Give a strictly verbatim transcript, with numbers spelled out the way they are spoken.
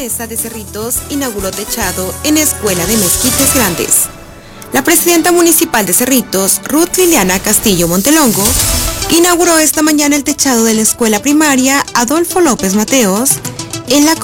alcaldesa de Cerritos inauguró techado en Escuela de Mezquites Grandes. La presidenta municipal de Cerritos, Ruth Liliana Castillo Montelongo, inauguró esta mañana el techado de la escuela primaria Adolfo López Mateos en la